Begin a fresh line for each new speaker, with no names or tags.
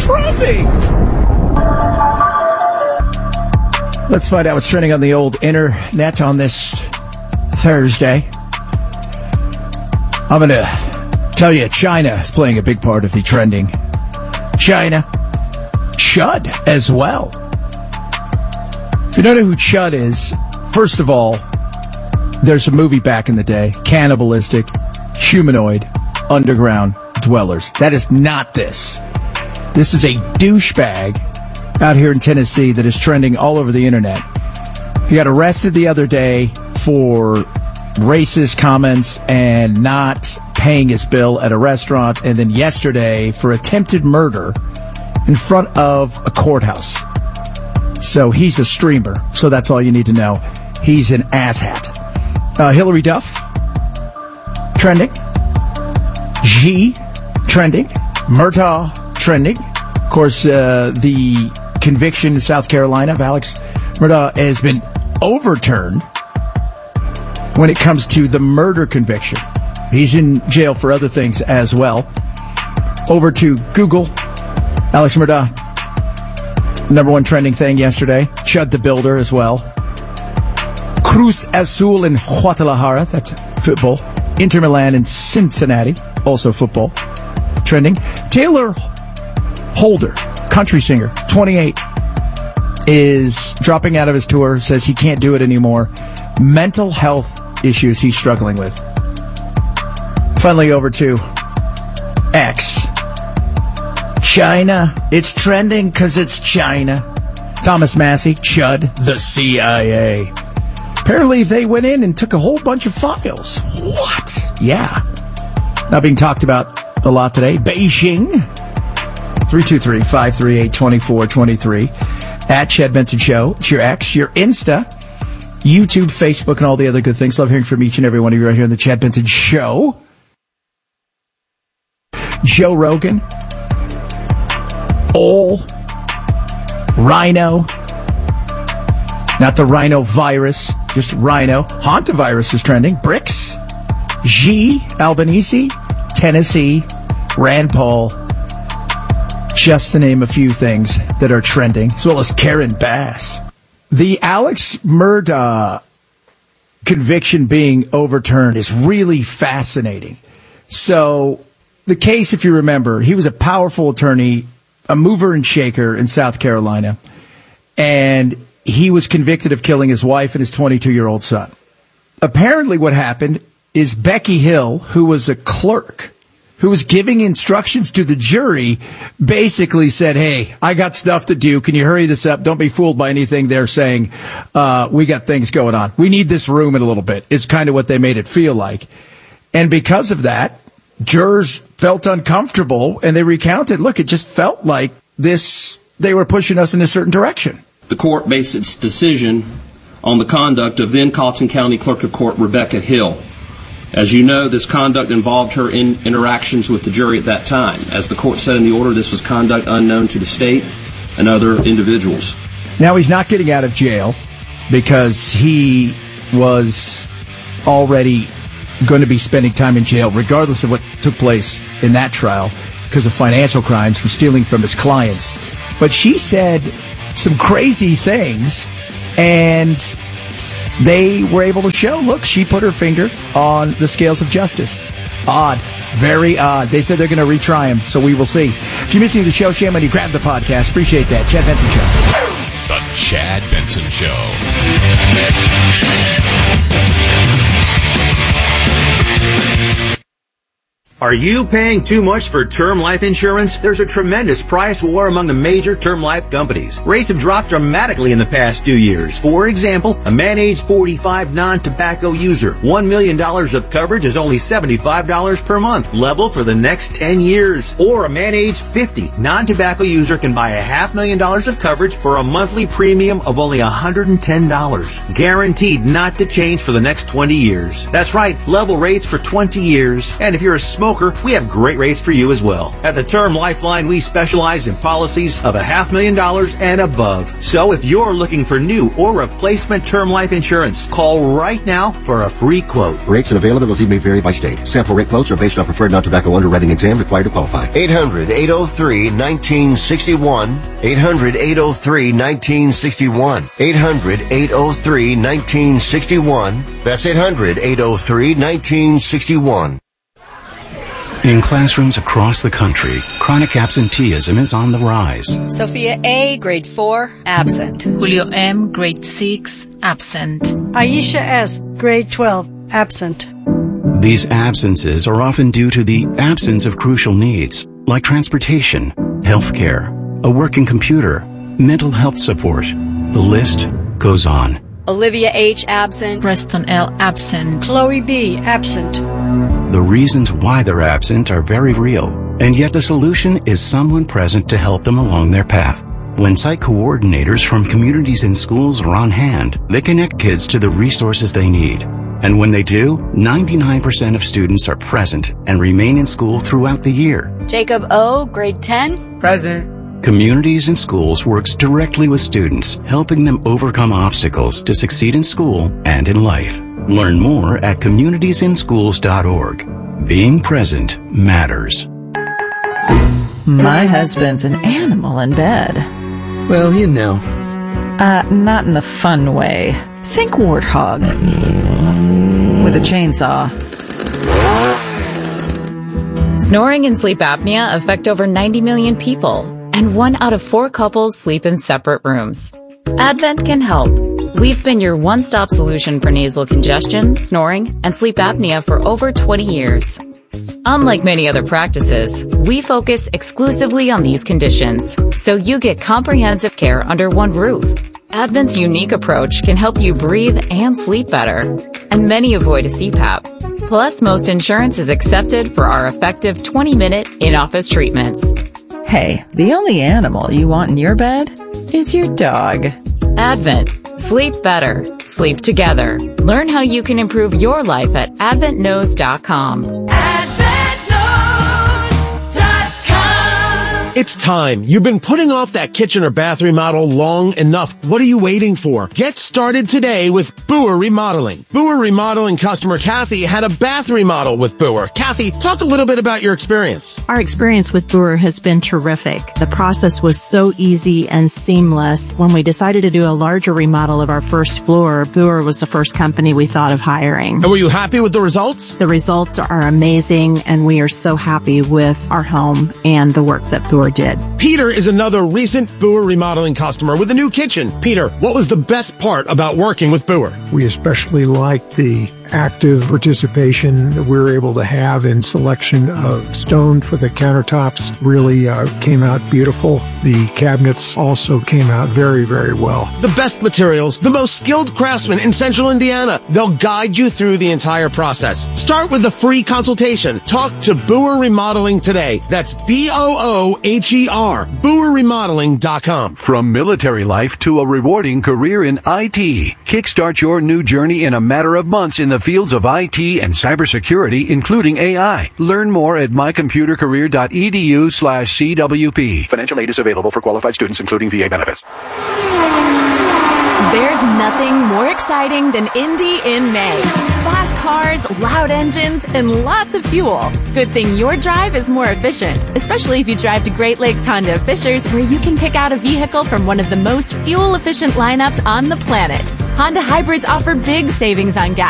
trending? Let's find out what's trending on the old internet on this Thursday. I'm going to tell you China is playing a big part of the trending. China. Chud as well. If you don't know who Chud is, first of all, there's a movie back in the day, cannibalistic, humanoid, underground dwellers. That is not this. This is a douchebag out here in Tennessee that is trending all over the internet. He got arrested the other day for racist comments and not paying his bill at a restaurant, and then yesterday for attempted murder in front of a courthouse. So he's a streamer, so that's all you need to know. He's an asshat. Hillary Duff, trending. Xi, trending. Murtaugh, trending. Of course, the conviction in South Carolina of Alex Murdaugh has been overturned when it comes to the murder conviction. He's in jail for other things as well. Over to Google. Alex Murdaugh, number one trending thing yesterday. Chud the Builder as well. Cruz Azul in Guadalajara, that's football. Inter Milan in Cincinnati, also football. Trending. Taylor Holder, country singer, 28, is dropping out of his tour, says he can't do it anymore. Mental health issues he's struggling with. Finally, over to X. China. It's trending because it's China. Thomas Massie, Chud, the CIA. Apparently, they went in and took a whole bunch of files. What? Yeah. Now being talked about a lot today. Beijing. 323-538-2423. At Chad Benson Show. It's your X, your Insta, YouTube, Facebook, and all the other good things. Love hearing from each and every one of you right here on the Chad Benson Show. Joe Rogan. Ole. Rhino. Not the rhino virus, just rhino. Hantavirus is trending. Bricks. Xi. Albanese. Tennessee. Rand Paul. Just to name a few things that are trending, as well as Karen Bass. The Alex Murdaugh conviction being overturned is really fascinating. So, the case, if you remember, he was a powerful attorney, a mover and shaker in South Carolina, and he was convicted of killing his wife and his 22-year-old son. Apparently what happened is Becky Hill, who was a clerk, who was giving instructions to the jury, basically said, hey, I got stuff to do. Can you hurry this up? Don't be fooled by anything they're saying. We got things going on. We need this room in a little bit. It's kind of what they made it feel like. And because of that, jurors felt uncomfortable and they recounted, look, it just felt like they were pushing us in a certain direction.
The court based its decision on the conduct of then Colleton County Clerk of Court Rebecca Hill. As you know, this conduct involved her in interactions with the jury at that time. As the court said in the order, this was conduct unknown to the state and other individuals.
Now, he's not getting out of jail because he was already going to be spending time in jail, regardless of what took place in that trial, because of financial crimes from stealing from his clients. But she said some crazy things, and they were able to show, look, she put her finger on the scales of justice. Odd. Very odd. They said they're going to retry him, so we will see. If you're missing the show, shame on you. Grab the podcast. Appreciate that. Chad Benson Show.
The Chad Benson Show.
Are you paying too much for term life insurance? There's a tremendous price war among the major term life companies. Rates have dropped dramatically in the past 2 years. For example, a man age 45 non-tobacco user, $1 million of coverage is only $75 per month, level for the next 10 years. Or a man age 50 non-tobacco user can buy $500,000 of coverage for a monthly premium of only $110. Guaranteed not to change for the next 20 years. That's right, level rates for 20 years. And if you're a smoker, smoker, we have great rates for you as well. At the Term Lifeline, we specialize in policies of $500,000 and above. So if you're looking for new or replacement term life insurance, call right now for a free quote.
Rates and availability may vary by state. Sample rate quotes are based on preferred non-tobacco underwriting exam required to qualify.
800-803-1961. 800-803-1961. 800-803-1961. That's 800-803-1961.
In classrooms across the country, chronic absenteeism is on the rise.
Sophia A., grade 4, absent.
Julio M., grade 6, absent.
Aisha S., grade 12, absent.
These absences are often due to the absence of crucial needs, like transportation, healthcare, a working computer, mental health support. The list goes on.
Olivia H., absent.
Preston L., absent.
Chloe B., absent.
The reasons why they're absent are very real, and yet the solution is someone present to help them along their path. When site coordinators from communities and schools are on hand, they connect kids to the resources they need. And when they do, 99% of students are present and remain in school throughout the year.
Jacob O., grade 10,
present.
Communities and Schools works directly with students, helping them overcome obstacles to succeed in school and in life. Learn more at communitiesinschools.org. Being present matters.
My husband's an animal in bed.
Well, you know.
Not in the fun way. Think warthog. With a chainsaw.
Snoring and sleep apnea affect over 90 million people, and 1 out of 4 couples sleep in separate rooms. Advent can help. We've been your one-stop solution for nasal congestion, snoring, and sleep apnea for over 20 years. Unlike many other practices, we focus exclusively on these conditions, so you get comprehensive care under one roof. Advent's unique approach can help you breathe and sleep better, and many avoid a CPAP. Plus, most insurance is accepted for our effective 20-minute in-office treatments.
Hey, the only animal you want in your bed is your dog.
Advent. Sleep better. Sleep together. Learn how you can improve your life at adventknows.com.
It's time. You've been putting off that kitchen or bath remodel long enough. What are you waiting for? Get started today with Boer Remodeling. Boer Remodeling customer Kathy had a bath remodel with Boer. Kathy, talk a little bit about your experience.
Our experience with Boer has been terrific. The process was so easy and seamless. When we decided to do a larger remodel of our first floor, Boer was the first company we thought of hiring.
And were you happy with the results?
The results are amazing, and we are so happy with our home and the work that Boer did.
Peter is another recent Boer Remodeling customer with a new kitchen. Peter, what was the best part about working with Boer?
We especially liked the active participation that we were able to have in selection of stone for the countertops. Really came out beautiful. The cabinets also came out very, very well.
The best materials, the most skilled craftsmen in Central Indiana. They'll guide you through the entire process. Start with a free consultation. Talk to Boer Remodeling today. That's BOOHER, BoerRemodeling.com.
From military life to a rewarding career in IT, kickstart your new journey in a matter of months in the fields of IT and cybersecurity, including AI. Learn more at mycomputercareer.edu/CWP. Financial aid is available for qualified students, including VA benefits.
There's nothing more exciting than Indy in May. Fast cars, loud engines, and lots of fuel. Good thing your drive is more efficient, especially if you drive to Great Lakes Honda of Fishers, where you can pick out a vehicle from one of the most fuel-efficient lineups on the planet. Honda hybrids offer big savings on gas.